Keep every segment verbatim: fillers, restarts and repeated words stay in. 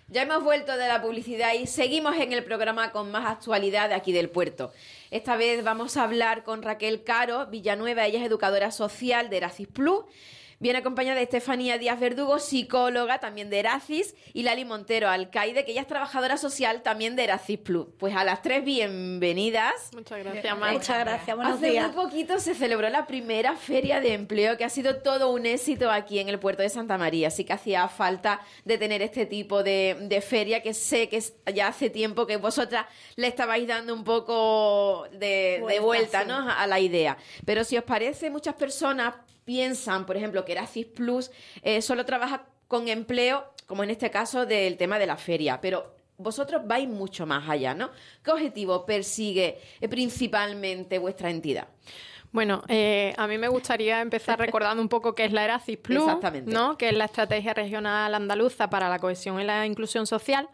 Ya hemos vuelto de la publicidad y seguimos en el programa con más actualidad de aquí del puerto. Esta vez vamos a hablar con Raquel Caro Villanueva, ella es educadora social de Erasis Plus. Viene acompañada de Estefanía Díaz Verdugo, psicóloga también de Erasis, y Lali Montero, alcaide, que ella es trabajadora social también de Erasis Plus. Pues a las tres, bienvenidas. Muchas gracias, Mar. Muchas gracias, buenos Hace días. muy poquito se celebró la primera feria de empleo, que ha sido todo un éxito aquí en el puerto de Santa María. Así que hacía falta de tener este tipo de, de feria, que sé que ya hace tiempo que vosotras le estabais dando un poco de vuelta, de vuelta sí. ¿no? a la idea. Pero si os parece, muchas personas piensan, por ejemplo, que Erasis Plus eh, solo trabaja con empleo, como en este caso del tema de la feria, pero vosotros vais mucho más allá, ¿no? ¿Qué objetivo persigue eh, principalmente vuestra entidad? Bueno, eh, a mí me gustaría empezar recordando un poco qué es la Erasis Plus, Exactamente. ¿no? Que es la estrategia regional andaluza para la cohesión y la inclusión social.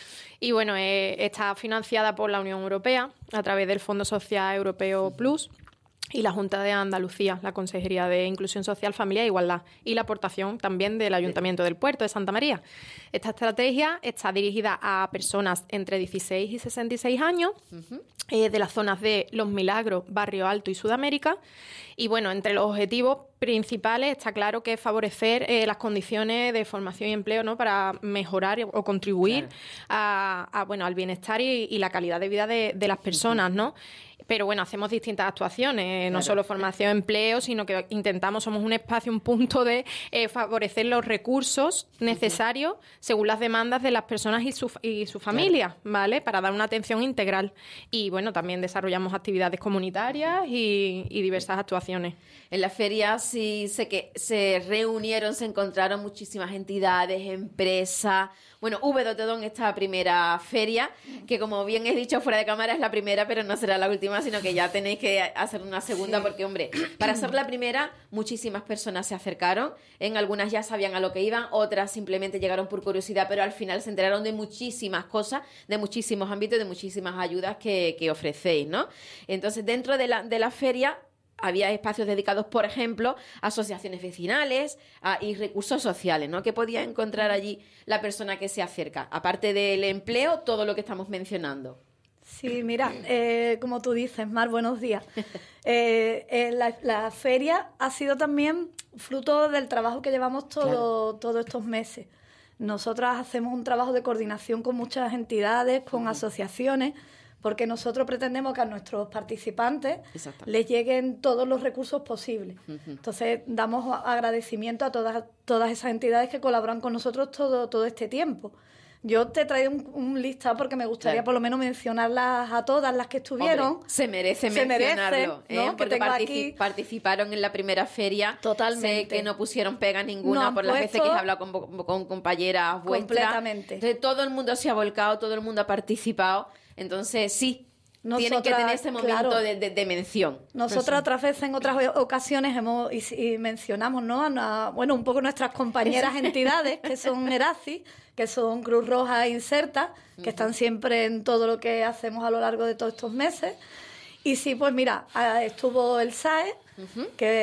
Y bueno, eh, está financiada por la Unión Europea a través del Fondo Social Europeo Plus y la Junta de Andalucía, la Consejería de Inclusión Social, Familia e Igualdad, y la aportación también del Ayuntamiento del Puerto de Santa María. Esta estrategia está dirigida a personas entre dieciséis y sesenta y seis años, uh-huh. eh, de las zonas de Los Milagros, Barrio Alto y Sudamérica. Y bueno, entre los objetivos principales está claro que es favorecer eh, las condiciones de formación y empleo, ¿no? Para mejorar o contribuir claro. a, a, bueno, al bienestar y, y la calidad de vida de, de las personas, uh-huh. ¿no? Pero bueno, hacemos distintas actuaciones, claro. no solo formación, empleo, sino que intentamos, somos un espacio, un punto de eh, favorecer los recursos necesarios uh-huh. según las demandas de las personas y su, y su familia, claro. ¿vale? Para dar una atención integral. Y bueno, también desarrollamos actividades comunitarias y, y diversas actuaciones. En la feria sí sé que se reunieron, se encontraron muchísimas entidades, empresas. Bueno, hubo de todo en esta primera feria, que como bien he dicho fuera de cámara es la primera, pero no será la última, sino que ya tenéis que hacer una segunda, sí. porque, hombre, para ser la primera, muchísimas personas se acercaron. En algunas ya sabían a lo que iban, otras simplemente llegaron por curiosidad, pero al final se enteraron de muchísimas cosas, de muchísimos ámbitos, de muchísimas ayudas que, que ofrecéis, ¿no? Entonces, dentro de la, de la feria había espacios dedicados, por ejemplo, a asociaciones vecinales a, y recursos sociales, ¿no? ¿Qué podía encontrar allí la persona que se acerca? Aparte del empleo, todo lo que estamos mencionando. Sí, mira, eh, como tú dices, Mar, buenos días. Eh, eh, la, la feria ha sido también fruto del trabajo que llevamos todo, claro. todos estos meses. Nosotras hacemos un trabajo de coordinación con muchas entidades, con uh-huh. asociaciones, porque nosotros pretendemos que a nuestros participantes les lleguen todos los recursos posibles. Uh-huh. Entonces, damos agradecimiento a todas, todas esas entidades que colaboran con nosotros todo, todo este tiempo. Yo te he traído un, un listado porque me gustaría claro. por lo menos mencionarlas a todas las que estuvieron. Hombre, se merece se mencionarlo, merece, ¿no? ¿eh? Porque particip- aquí... participaron en la primera feria. Totalmente. Sé que no pusieron pega ninguna no por las veces que he hablado con, con compañeras vuestras. Completamente. Entonces, todo el mundo se ha volcado, todo el mundo ha participado. Entonces, sí, nosotras, tienen que tener ese momento claro, de, de, de mención. Nosotras otras veces, en otras ocasiones, hemos y, y mencionamos, ¿no? A una, bueno, un poco nuestras compañeras entidades, que son Erasis, que son Cruz Roja e Inserta, que uh-huh. están siempre en todo lo que hacemos a lo largo de todos estos meses. Y sí, pues mira, estuvo el S A E, uh-huh. que